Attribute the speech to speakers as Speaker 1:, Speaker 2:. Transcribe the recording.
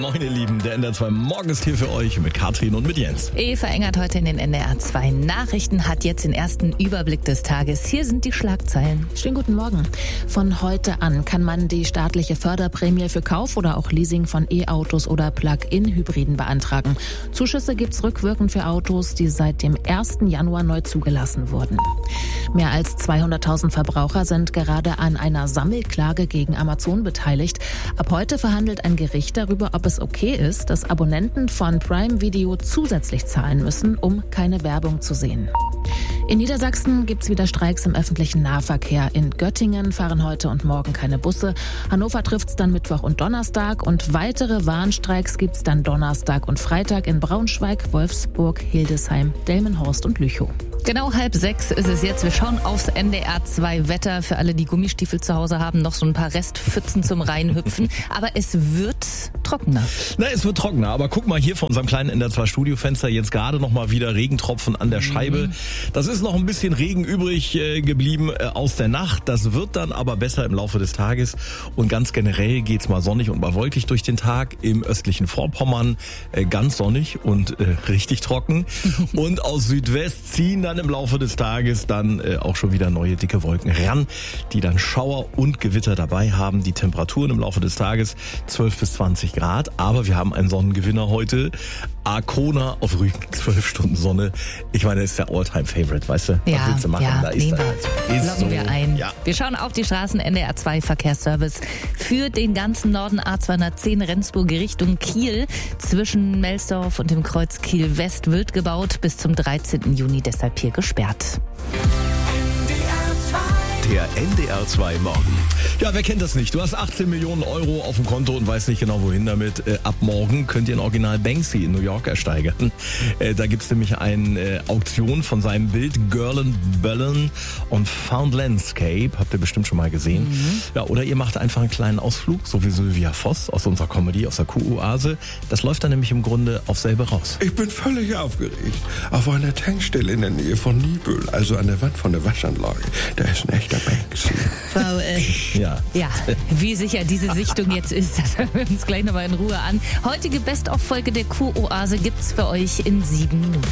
Speaker 1: Moin ihr Lieben, der NDR 2 Morgen ist hier für euch mit Katrin und mit Jens.
Speaker 2: Eva Engert heute in den NDR 2 Nachrichten, hat jetzt den ersten Überblick des Tages. Hier sind die Schlagzeilen.
Speaker 3: Schönen guten Morgen. Von heute an kann man die staatliche Förderprämie für Kauf oder auch Leasing von E-Autos oder Plug-in-Hybriden beantragen. Zuschüsse gibt's rückwirkend für Autos, die seit dem 1. Januar neu zugelassen wurden. Mehr als 200.000 Verbraucher sind gerade an einer Sammelklage gegen Amazon beteiligt. Ab heute verhandelt ein Gericht darüber, ob es okay ist, dass Abonnenten von Prime Video zusätzlich zahlen müssen, um keine Werbung zu sehen. In Niedersachsen gibt's wieder Streiks im öffentlichen Nahverkehr. In Göttingen fahren heute und morgen keine Busse. Hannover trifft's dann Mittwoch und Donnerstag. Und weitere Warnstreiks gibt's dann Donnerstag und Freitag in Braunschweig, Wolfsburg, Hildesheim, Delmenhorst und Lüchow.
Speaker 2: Genau 5:30 ist es jetzt. Wir schauen aufs NDR 2 Wetter. Für alle, die Gummistiefel zu Hause haben, noch so ein paar Restpfützen zum Reinhüpfen. Aber es wird trockener.
Speaker 1: Na, es wird trockener. Aber guck mal hier von unserem kleinen NDR 2 Studiofenster jetzt gerade noch mal wieder Regentropfen an der Scheibe. Das ist noch ein bisschen Regen übrig geblieben aus der Nacht. Das wird dann aber besser im Laufe des Tages. Und ganz generell geht's mal sonnig und mal wolkig durch den Tag. Im östlichen Vorpommern ganz sonnig und richtig trocken. Und aus Südwest ziehen dann im Laufe des Tages dann auch schon wieder neue dicke Wolken ran, die dann Schauer und Gewitter dabei haben. Die Temperaturen im Laufe des Tages 12 bis 20 Grad. Aber wir haben einen Sonnengewinner heute. Arkona auf Rügen, 12 Stunden Sonne. Ich meine, das ist der All-Time-Favorite, weißt du?
Speaker 2: Ja,
Speaker 1: was willst du machen?
Speaker 2: ja,
Speaker 1: Da ist er.
Speaker 2: Loggen wir ein.
Speaker 1: Ja.
Speaker 2: Wir schauen auf die Straßen. NDR 2 Verkehrsservice für den ganzen Norden. A210 Rendsburg Richtung Kiel. Zwischen Melsdorf und dem Kreuz Kiel West wird gebaut. Bis zum 13. Juni deshalb hier gesperrt.
Speaker 4: Der NDR 2 Morgen.
Speaker 1: Ja, wer kennt das nicht? Du hast 18 Millionen Euro auf dem Konto und weißt nicht genau, wohin damit. Ab morgen könnt ihr ein Original Banksy in New York ersteigern. Da gibt's nämlich eine Auktion von seinem Bild Girl and Bellin und Found Landscape. Habt ihr bestimmt schon mal gesehen. Ja, oder ihr macht einfach einen kleinen Ausflug, so wie Sylvia Voss aus unserer Comedy, aus der Kuh-Oase. Das läuft dann nämlich im Grunde auf selbe raus.
Speaker 5: Ich bin völlig aufgeregt. Auf einer Tankstelle in der Nähe von Niebüll, also an der Wand von der Waschanlage. Da ist ein echter Banksy.
Speaker 2: Frau,
Speaker 1: Ja.
Speaker 2: ja, wie sicher diese Sichtung jetzt ist, das hören wir uns gleich nochmal in Ruhe an. Heutige Best-of-Folge der Kuh-Oase gibt's für euch in 7 Minuten.